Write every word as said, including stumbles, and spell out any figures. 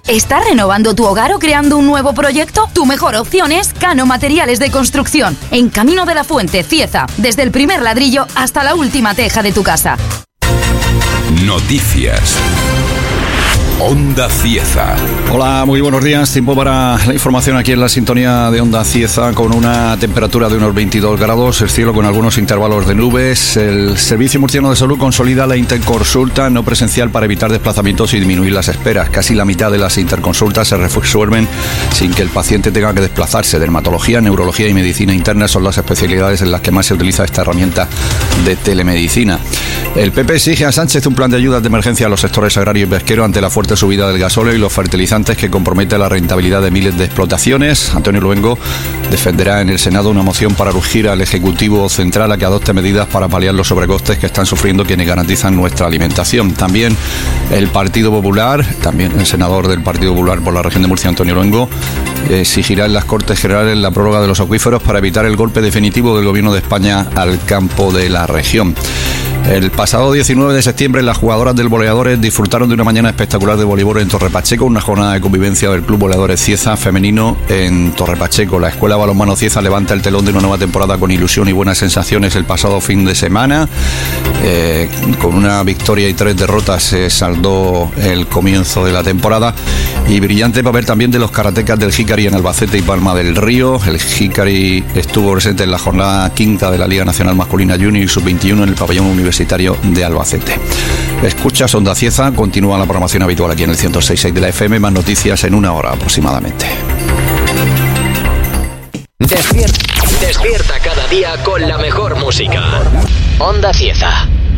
¿Estás renovando tu hogar o creando un nuevo proyecto? Tu mejor opción es Cano Materiales de Construcción, en Camino de la Fuente, Cieza, desde el primer ladrillo hasta la última teja de tu casa. Noticias. Onda Cieza. Hola, muy buenos días. Tiempo para la información aquí en la sintonía de Onda Cieza, con una temperatura de unos veintidós grados, el cielo con algunos intervalos de nubes. El Servicio Murciano de Salud consolida la interconsulta no presencial para evitar desplazamientos y disminuir las esperas. Casi la mitad de las interconsultas se resuelven sin que el paciente tenga que desplazarse. Dermatología, neurología y medicina interna son las especialidades en las que más se utiliza esta herramienta de telemedicina. El P P exige a Sánchez un plan de ayudas de emergencia a los sectores agrario y pesquero ante la fuerte subida del gasóleo y los fertilizantes que compromete la rentabilidad de miles de explotaciones. Antonio Luengo defenderá en el Senado una moción para urgir al Ejecutivo Central a que adopte medidas para paliar los sobrecostes que están sufriendo quienes garantizan nuestra alimentación. También el Partido Popular, también el senador del Partido Popular por la región de Murcia, Antonio Luengo, exigirá en las Cortes Generales la prórroga de los acuíferos para evitar el golpe definitivo del Gobierno de España al campo de la región. El pasado diecinueve de septiembre las jugadoras del Boleadores disfrutaron de una mañana espectacular de voleibol en Torrepacheco, una jornada de convivencia del Club Boleadores Cieza femenino en Torrepacheco. La Escuela Balonmano Cieza levanta el telón de una nueva temporada con ilusión y buenas sensaciones el pasado fin de semana. Eh, con una victoria y tres derrotas se saldó el comienzo de la temporada. Y brillante papel también de los karatecas del Hícari en Albacete y Palma del Río. El Hícari estuvo presente en la jornada quinta de la Liga Nacional Masculina Junior y sub veintiuno en el pabellón universitario de Albacete. Escuchas Onda Cieza, continúa la programación habitual aquí en el ciento seis punto seis de la F M, más noticias en una hora aproximadamente. Despierta, despierta cada día con la mejor música. Onda Cieza.